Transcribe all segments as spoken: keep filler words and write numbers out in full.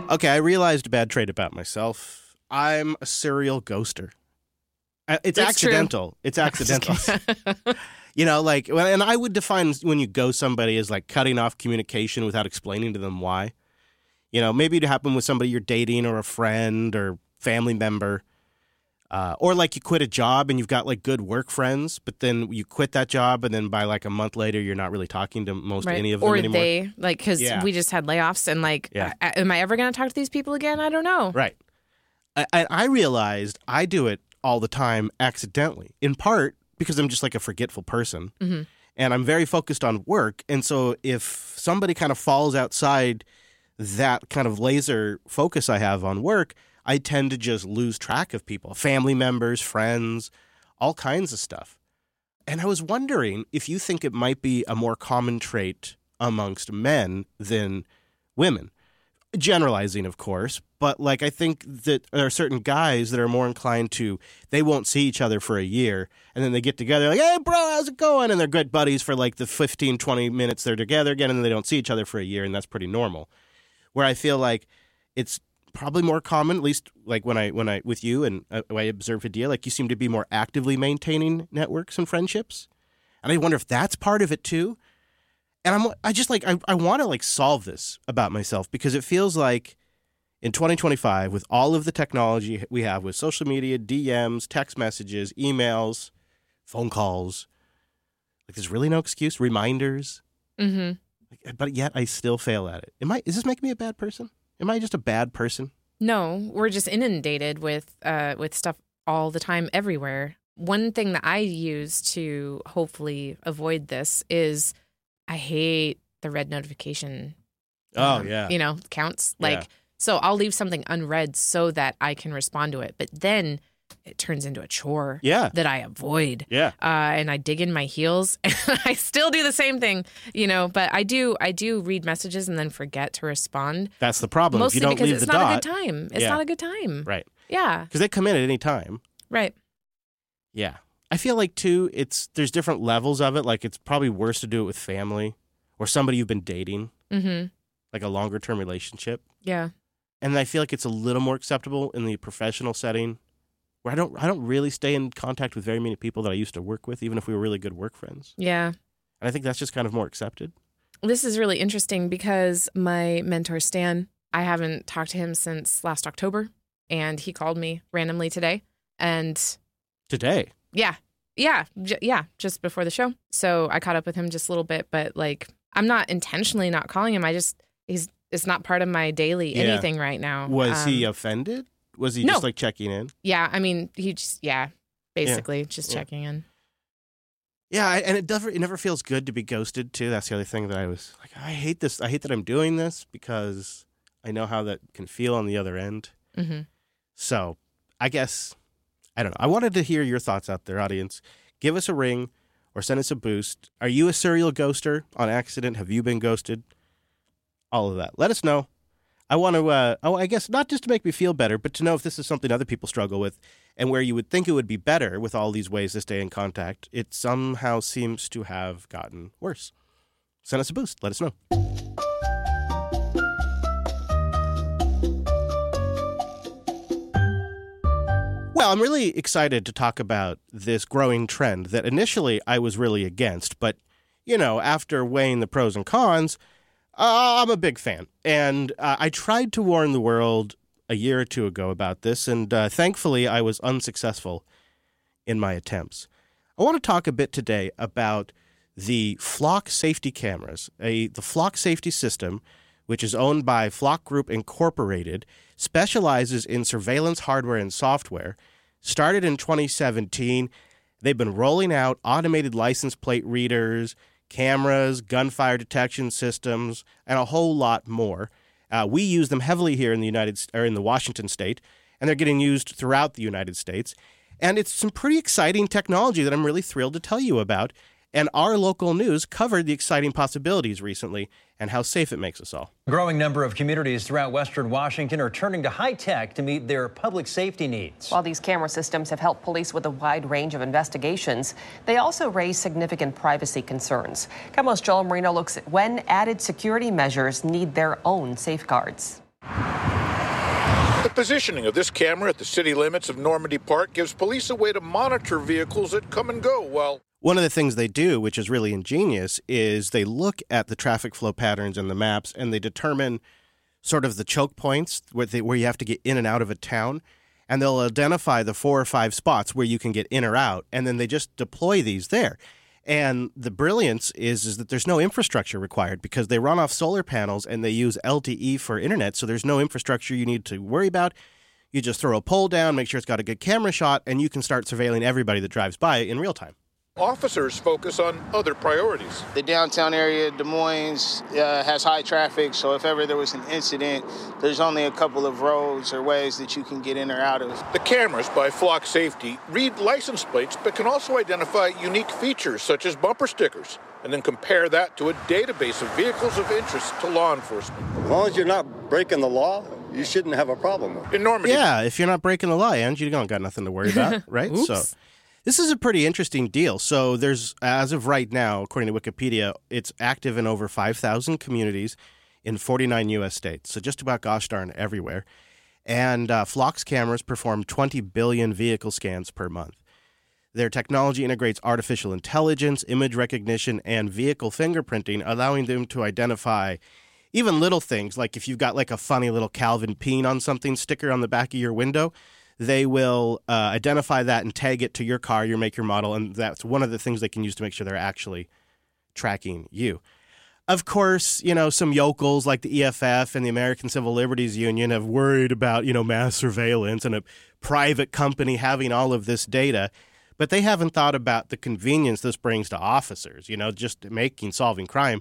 Okay, I realized a bad trait about myself. I'm a serial ghoster. Uh, It's It's accidental. true. It's accidental. You know, like, well, and I would define when you ghost somebody as like cutting off communication without explaining to them why. You know, maybe it happened with somebody you're dating or a friend or family member. Uh, or like you quit a job and you've got like good work friends, but then you quit that job and then by like a month later, you're not really talking to most Right. any of them or anymore. they, like, because Yeah. we just had layoffs and, like, Yeah. a- am I ever going to talk to these people again? I don't know. Right. I, I I realized I do it all the time accidentally, in part because I'm just like a forgetful person. Mm-hmm. And I'm very focused on work. And so if somebody kind of falls outside that kind of laser focus I have on work, I tend to just lose track of people, family members, friends, all kinds of stuff. And I was wondering if you think it might be a more common trait amongst men than women. Generalizing, of course, but like I think that there are certain guys that are more inclined to, they won't see each other for a year and then they get together like, hey, bro, how's it going? And they're good buddies for like the fifteen, twenty minutes they're together again and then they don't see each other for a year, and that's pretty normal. Where I feel like it's probably more common, at least like when I when I with you and uh, I observe Hadia, like you seem to be more actively maintaining networks and friendships, and I wonder if that's part of it too. And I'm I just like I, I want to like solve this about myself because it feels like in twenty twenty-five with all of the technology we have with social media, D Ms, text messages, emails, phone calls, like there's really no excuse, reminders. Mm-hmm. Like, but yet I still fail at it. Am I? Is this making me a bad person? Am I just a bad person? No, we're just inundated with uh, with stuff all the time, everywhere. One thing that I use to hopefully avoid this is I hate the red notification. Oh, um, yeah. you know, counts. Like, Yeah. so I'll leave something unread so that I can respond to it. But then it turns into a chore Yeah. that I avoid. Yeah. Uh, and I dig in my heels and I still do the same thing, you know, but I do I do read messages and then forget to respond. That's the problem. Mostly if you don't because leave it's the not dot, a good time. It's Yeah. not a good time. right? Yeah. Because they come in at any time. Right. Yeah. I feel like too, it's there's different levels of it. Like it's probably worse to do it with family or somebody you've been dating, Mm-hmm. like a longer term relationship. Yeah. And I feel like it's a little more acceptable in the professional setting, where I don't I don't really stay in contact with very many people that I used to work with, even if we were really good work friends. Yeah. And I think that's just kind of more accepted. This is really interesting because my mentor, Stan, I haven't talked to him since last October, and he called me randomly today. And Today. yeah, yeah, j- yeah, just before the show. So I caught up with him just a little bit, but like, I'm not intentionally not calling him. I just, he's, it's not part of my daily Yeah. anything right now. Was he Um, offended? Was he no. just like checking in? Yeah, I mean, he just, yeah, basically just Yeah. checking in. Yeah, I- and it never it never feels good to be ghosted too. That's the other thing that I was like, I hate this. I hate that I'm doing this because I know how that can feel on the other end. Mm-hmm. So I guess I don't know. I wanted to hear your thoughts out there, audience. Give us a ring or send us a boost. Are you a serial ghoster on accident? Have you been ghosted? All of that. Let us know. I want to, uh, oh, I guess not just to make me feel better, but to know if this is something other people struggle with and where you would think it would be better with all these ways to stay in contact. It somehow seems to have gotten worse. Send us a boost. Let us know. Well, I'm really excited to talk about this growing trend that initially I was really against, but, you know, after weighing the pros and cons, uh, I'm a big fan. And uh, I tried to warn the world a year or two ago about this, and uh, thankfully I was unsuccessful in my attempts. I want to talk a bit today about the Flock safety cameras. A, the Flock safety system, which is owned by Flock Group Incorporated, specializes in surveillance hardware and software. Started in twenty seventeen, they've been rolling out automated license plate readers, cameras, gunfire detection systems, and a whole lot more. Uh, we use them heavily here in the United or in the Washington state, and they're getting used throughout the United States. And it's some pretty exciting technology that I'm really thrilled to tell you about. And our local news covered the exciting possibilities recently and how safe it makes us all. A growing number of communities throughout Western Washington are turning to high tech to meet their public safety needs. While these camera systems have helped police with a wide range of investigations, they also raise significant privacy concerns. KOMO's Joel Marino looks at when added security measures need their own safeguards. positioning of this camera at the city limits of Normandy Park gives police a way to monitor vehicles that come and go while... One of the things they do, which is really ingenious, is they look at the traffic flow patterns and the maps, and they determine sort of the choke points where, they, where you have to get in and out of a town, and they'll identify the four or five spots where you can get in or out, and then they just deploy these there. And the brilliance is, is that there's no infrastructure required because they run off solar panels and they use L T E for internet, so there's no infrastructure you need to worry about. You just throw a pole down, make sure it's got a good camera shot, and you can start surveilling everybody that drives by in real time. Officers focus on other priorities. The downtown area, Des Moines, uh, has high traffic, so if ever there was an incident, there's only a couple of roads or ways that you can get in or out of. The cameras by Flock Safety read license plates, but can also identify unique features such as bumper stickers, and then compare that to a database of vehicles of interest to law enforcement. As long as you're not breaking the law, you shouldn't have a problem with it. In Normandy. Yeah, if you're not breaking the law, and you don't got nothing to worry about, right? Oops. So this is a pretty interesting deal. So there's, as of right now, according to Wikipedia, it's active in over five thousand communities in forty-nine U S states. So just about gosh darn everywhere. And uh, Flock's cameras perform twenty billion vehicle scans per month. Their technology integrates artificial intelligence, image recognition, and vehicle fingerprinting, allowing them to identify even little things, like if you've got like a funny little Calvin Peen on something sticker on the back of your window, they will uh, identify that and tag it to your car, your make, your model, and that's one of the things they can use to make sure they're actually tracking you. Of course, you know, some yokels like the E F F and the American Civil Liberties Union have worried about, you know, mass surveillance and a private company having all of this data, but they haven't thought about the convenience this brings to officers, you know, just making solving crime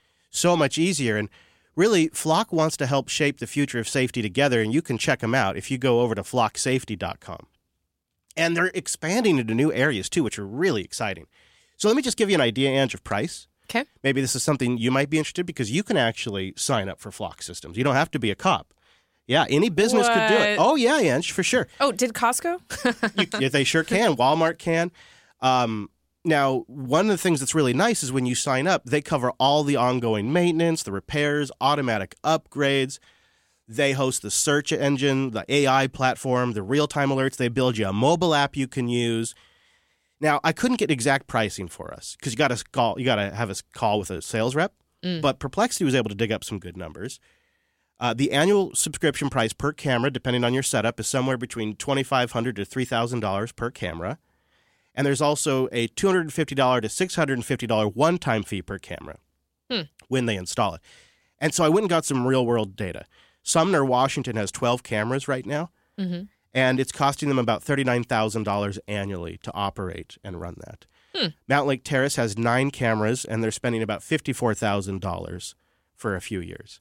so much easier. And really, Flock wants to help shape the future of safety together, and you can check them out if you go over to flock safety dot com. And they're expanding into new areas, too, which are really exciting. So let me just give you an idea, Ange, of price. Okay. Maybe this is something you might be interested in because you can actually sign up for Flock systems. You don't have to be a cop. Yeah, any business What? could do it. Oh, yeah, Ange, for sure. Oh, did Costco? you, yeah, they sure can. Walmart can. Um Now, one of the things that's really nice is when you sign up, they cover all the ongoing maintenance, the repairs, automatic upgrades. They host the search engine, the A I platform, the real-time alerts. They build you a mobile app you can use. Now, I couldn't get exact pricing for us because you got to call, you got to have a call with a sales rep. Mm. But Perplexity was able to dig up some good numbers. Uh, the annual subscription price per camera, depending on your setup, is somewhere between twenty-five hundred dollars to three thousand dollars per camera. And there's also a two hundred fifty dollars to six hundred fifty dollars one-time fee per camera hmm. when they install it. And so I went and got some real-world data. Sumner, Washington has twelve cameras right now, mm-hmm. and it's costing them about thirty-nine thousand dollars annually to operate and run that. Hmm. Mount Lake Terrace has nine cameras, and they're spending about fifty-four thousand dollars for a few years.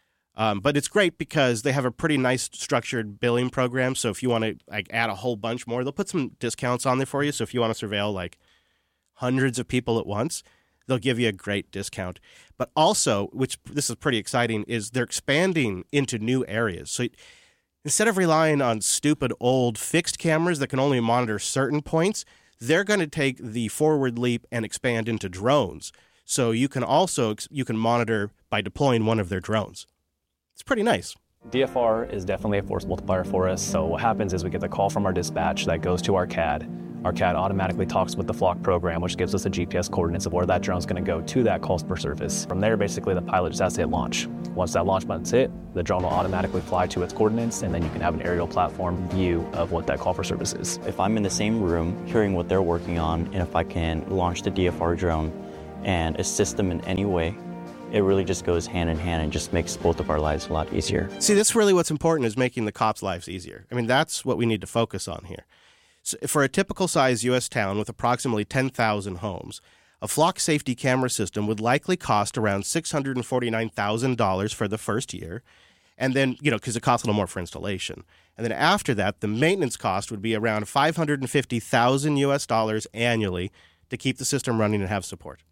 Um, but it's great because they have a pretty nice structured billing program. So if you want to like add a whole bunch more, they'll put some discounts on there for you. So if you want to surveil like hundreds of people at once, they'll give you a great discount. But also, which this is pretty exciting, is they're expanding into new areas. So instead of relying on stupid old fixed cameras that can only monitor certain points, they're going to take the forward leap and expand into drones. So you can also you can monitor by deploying one of their drones. It's pretty nice. D F R is definitely a force multiplier for us. So what happens is we get the call from our dispatch that goes to our C A D. Our C A D automatically talks with the Flock program, which gives us the G P S coordinates of where that drone's going to go to that call per service. From there, basically, the pilot just has to hit launch. Once that launch button's hit, the drone will automatically fly to its coordinates, and then you can have an aerial platform view of what that call for service is. If I'm in the same room, hearing what they're working on, and if I can launch the D F R drone and assist them in any way, it really just goes hand in hand and just makes both of our lives a lot easier. See, that's really what's important is making the cops' lives easier. I mean, that's what we need to focus on here. So for a typical size U S town with approximately ten thousand homes, a Flock safety camera system would likely cost around six hundred forty-nine thousand dollars for the first year. And then, you know, because it costs a little more for installation. And then after that, the maintenance cost would be around five hundred fifty thousand U S dollars annually to keep the system running and have support.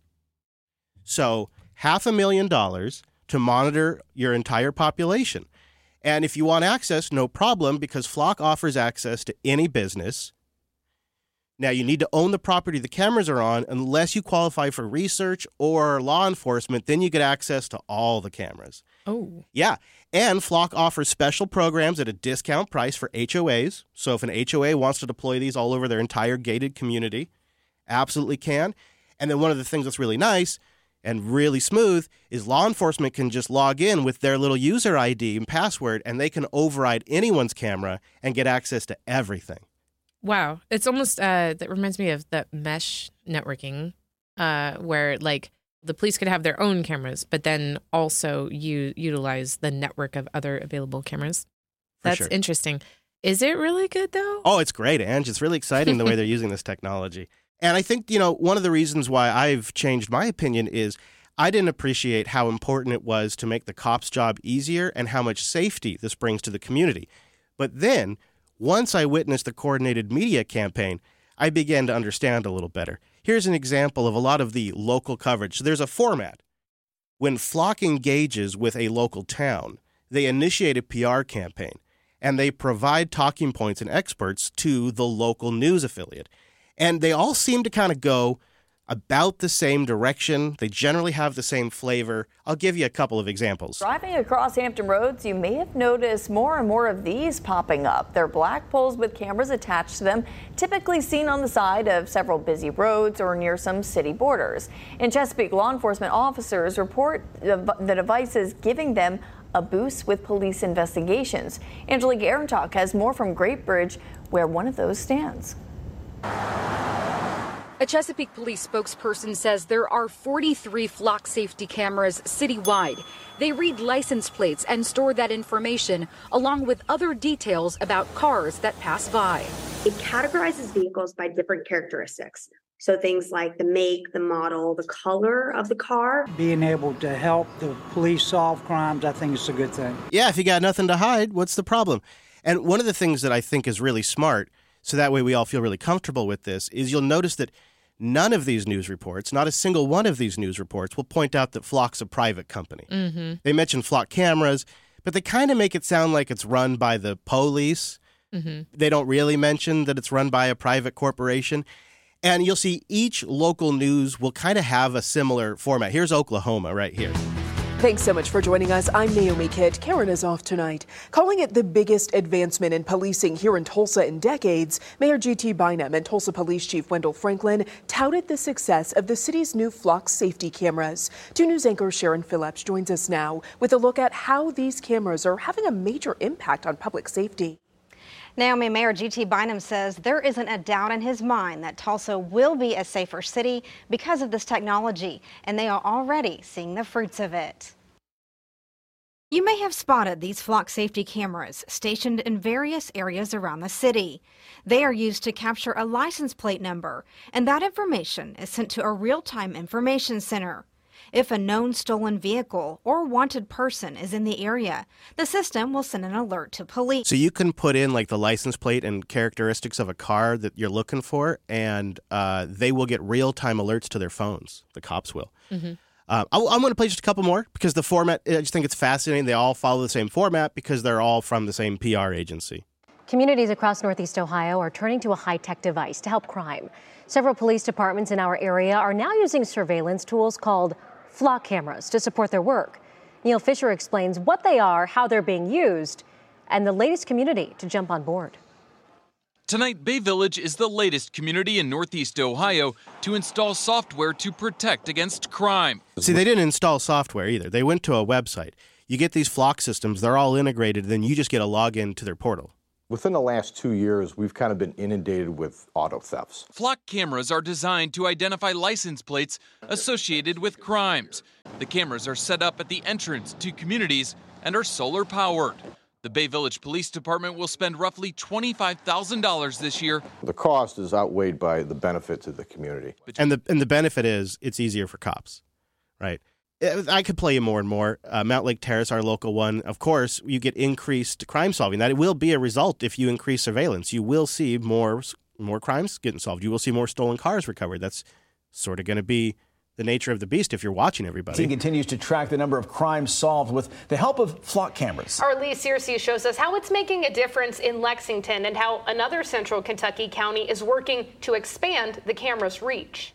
So half a million dollars to monitor your entire population. And if you want access, no problem, because Flock offers access to any business, Now, you need to own the property the cameras are on unless you qualify for research or law enforcement. Then you get access to all the cameras. Oh. Yeah. And Flock offers special programs at a discount price for H O As. So if an H O A wants to deploy these all over their entire gated community, absolutely can. And then one of the things that's really nice and really smooth is law enforcement can just log in with their little user I D and password, and they can override anyone's camera and get access to everything. Wow. It's almost, uh, that reminds me of that mesh networking, uh, where like the police could have their own cameras, but then also you utilize the network of other available cameras. That's sure. interesting. Is it really good though? Oh, it's great, Ange. It's really exciting the way they're using this technology. And I think, you know, one of the reasons why I've changed my opinion is I didn't appreciate how important it was to make the cops' job easier and how much safety this brings to the community. But then, once I witnessed the coordinated media campaign, I began to understand a little better. Here's an example of a lot of the local coverage. So there's a format. When Flock engages with a local town, they initiate a P R campaign, and they provide talking points and experts to the local news affiliate. And they all seem to kind of go about the same direction. They generally have the same flavor. I'll give you a couple of examples. Driving across Hampton Roads, you may have noticed more and more of these popping up. They're black poles with cameras attached to them, typically seen on the side of several busy roads or near some city borders. In Chesapeake, law enforcement officers report the devices giving them a boost with police investigations. Angelique Arentalk has more from Great Bridge, where one of those stands. A Chesapeake police spokesperson says there are forty-three Flock safety cameras citywide. They read license plates and store that information along with other details about cars that pass by. It categorizes vehicles by different characteristics. So things like the make, the model, the color of the car. Being able to help the police solve crimes, I think it's a good thing. Yeah, if you got nothing to hide, what's the problem? And one of the things that I think is really smart, so that way we all feel really comfortable with this, is you'll notice that none of these news reports, not a single one of these news reports, will point out that Flock's a private company. Mm-hmm. They mention Flock cameras, but they kind of make it sound like it's run by the police. Mm-hmm. They don't really mention that it's run by a private corporation. And you'll see each local news will kind of have a similar format. Here's Oklahoma right here. Thanks so much for joining us. I'm Naomi Kitt. Karen is off tonight. Calling it the biggest advancement in policing here in Tulsa in decades, Mayor G T Bynum and Tulsa Police Chief Wendell Franklin touted the success of the city's new Flock safety cameras. two News anchor Sharon Phillips joins us now with a look at how these cameras are having a major impact on public safety. Naomi, Mayor G T Bynum says there isn't a doubt in his mind that Tulsa will be a safer city because of this technology, and they are already seeing the fruits of it. You may have spotted these Flock safety cameras stationed in various areas around the city. They are used to capture a license plate number, and that information is sent to a real-time information center. If a known stolen vehicle or wanted person is in the area, the system will send an alert to police. So you can put in like the license plate and characteristics of a car that you're looking for, and uh, they will get real-time alerts to their phones. The cops will. Mm-hmm. Uh, I, I'm going to play just a couple more because the format, I just think it's fascinating. They all follow the same format because they're all from the same P R agency. Communities across Northeast Ohio are turning to a high-tech device to help crime. Several police departments in our area are now using surveillance tools called Flock cameras to support their work. Neil Fisher explains what they are, how they're being used, and the latest community to jump on board. Tonight, Bay Village is the latest community in Northeast Ohio to install software to protect against crime. See, they didn't install software either. They went to a website. You get these Flock systems, they're all integrated, then you just get a login to their portal. Within the last two years, we've kind of been inundated with auto thefts. Flock cameras are designed to identify license plates associated with crimes. The cameras are set up at the entrance to communities and are solar powered. The Bay Village Police Department will spend roughly twenty-five thousand dollars this year. The cost is outweighed by the benefit to the community. And the and the benefit is it's easier for cops, right? I could play you more and more. Uh, Mount Lake Terrace, our local one, of course, you get increased crime solving. That it will be a result if you increase surveillance. You will see more more crimes getting solved. You will see more stolen cars recovered. That's sort of going to be the nature of the beast if you're watching everybody. He continues to track the number of crimes solved with the help of flock cameras. Our Lee Searcy shows us how it's making a difference in Lexington and how another central Kentucky county is working to expand the camera's reach.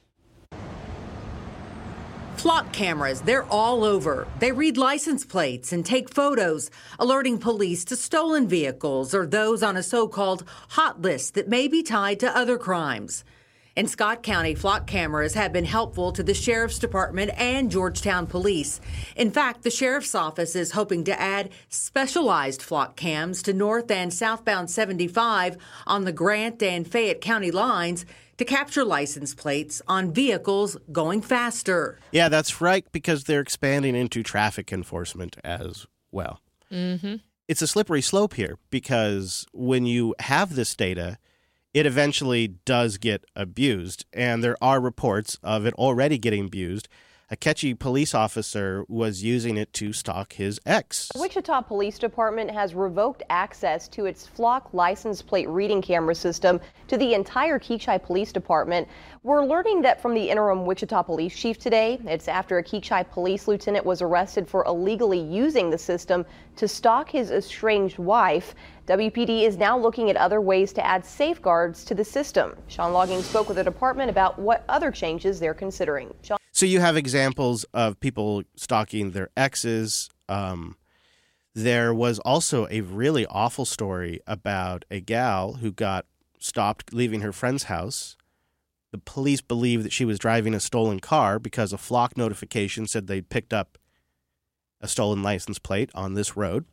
Flock cameras, they're all over. They read license plates and take photos, alerting police to stolen vehicles or those on a so-called hot list that may be tied to other crimes. In Scott County, flock cameras have been helpful to the Sheriff's Department and Georgetown Police. In fact, the Sheriff's Office is hoping to add specialized flock cams to north and southbound seventy-five on the Grant and Fayette County lines to capture license plates on vehicles going faster. Yeah, that's right, because they're expanding into traffic enforcement as well. Mm-hmm. It's a slippery slope here because when you have this data, it eventually does get abused, and there are reports of it already getting abused. A Ketchy police officer was using it to stalk his ex. The Wichita Police Department has revoked access to its Flock license plate reading camera system to the entire Keachai Police Department. We're learning that from the interim Wichita Police Chief today. It's after a Keachai Police Lieutenant was arrested for illegally using the system to stalk his estranged wife. W P D is now looking at other ways to add safeguards to the system. Sean Logging spoke with the department about what other changes they're considering. Sean- So you have examples of people stalking their exes. Um, there was also a really awful story about a gal who got stopped leaving her friend's house. The police believe that she was driving a stolen car because a flock notification said they picked up a stolen license plate on this road.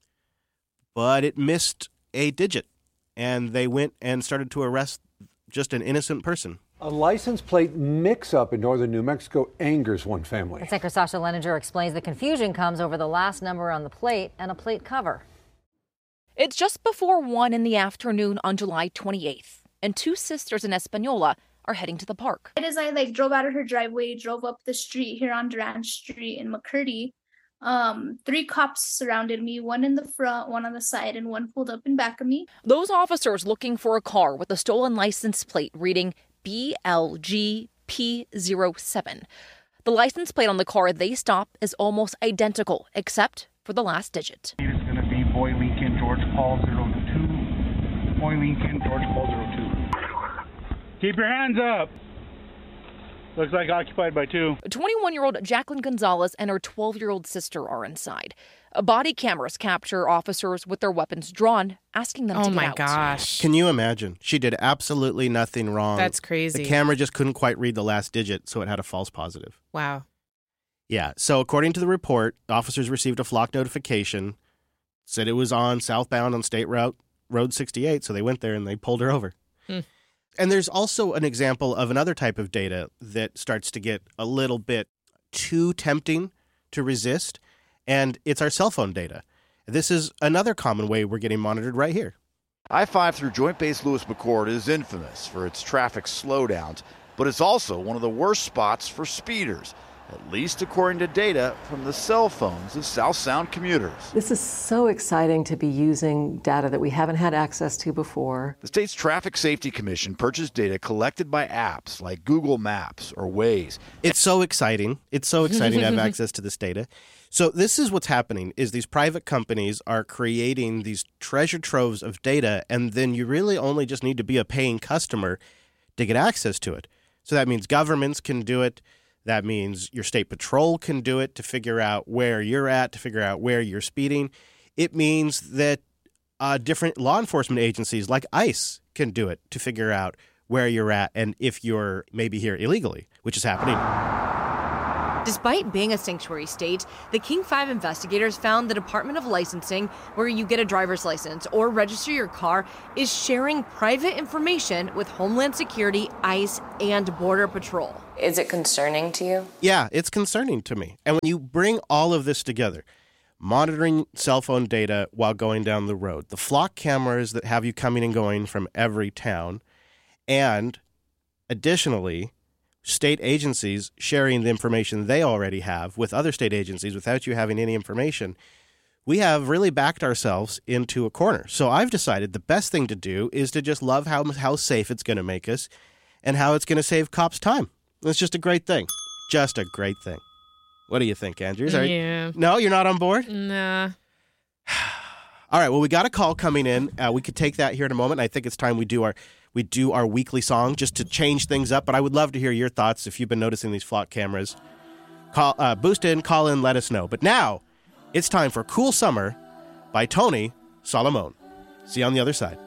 But it missed a digit, and they went and started to arrest just an innocent person. A license plate mix-up in northern New Mexico angers one family. That's anchor Sasha Leninger explains the confusion comes over the last number on the plate and a plate cover. It's just before one in the afternoon on July twenty-eighth, and two sisters in Espanola are heading to the park. Right as I like drove out of her driveway, drove up the street here on Durant Street in McCurdy, um, three cops surrounded me, one in the front, one on the side, and one pulled up in back of me. Those officers looking for a car with a stolen license plate reading B L G P zero seven. The license plate on the car they stop is almost identical, except for the last digit. It's going to be Boy Lincoln, George Paul zero two. Boy Lincoln, George Paul zero two. Keep your hands up. Looks like occupied by two. twenty-one-year-old Jacqueline Gonzalez and her twelve-year-old sister are inside. Body cameras capture officers with their weapons drawn, asking them oh to get my out. gosh. Can you imagine? She did absolutely nothing wrong. That's crazy. The camera just couldn't quite read the last digit, so it had a false positive. Wow. Yeah. So according to the report, officers received a flock notification, said it was on southbound on State Route Road sixty-eight, so they went there and they pulled her over. Hmm. And there's also an example of another type of data that starts to get a little bit too tempting to resist, and it's our cell phone data. This is another common way we're getting monitored right here. I five through Joint Base Lewis-McChord is infamous for its traffic slowdowns, but it's also one of the worst spots for speeders, at least according to data from the cell phones of South Sound commuters. This is so exciting to be using data that we haven't had access to before. The state's Traffic Safety Commission purchased data collected by apps like Google Maps or Waze. It's so exciting. It's so exciting to have access to this data. So this is what's happening, is these private companies are creating these treasure troves of data, and then you really only just need to be a paying customer to get access to it. So that means governments can do it. That means your state patrol can do it to figure out where you're at, to figure out where you're speeding. It means that uh, different law enforcement agencies like ICE can do it to figure out where you're at and if you're maybe here illegally, which is happening. Despite being a sanctuary state, the King five investigators found the Department of Licensing, where you get a driver's license or register your car, is sharing private information with Homeland Security, ICE, and Border Patrol. Is it concerning to you? Yeah, it's concerning to me. And when you bring all of this together, monitoring cell phone data while going down the road, the flock cameras that have you coming and going from every town, and additionally, state agencies sharing the information they already have with other state agencies without you having any information, we have really backed ourselves into a corner. So I've decided the best thing to do is to just love how how safe it's going to make us and how it's going to save cops time. It's just a great thing. just a great thing. What do you think, Andrews? Are Yeah. You, no, you're not on board? Nah. All right, well, we got a call coming in. Uh, we could take that here in a moment. I think it's time we do our we do our weekly song just to change things up. But I would love to hear your thoughts if you've been noticing these flock cameras. Call, uh, boost in, call in, let us know. But now it's time for Cool Summer by Tony Solomon. See you on the other side.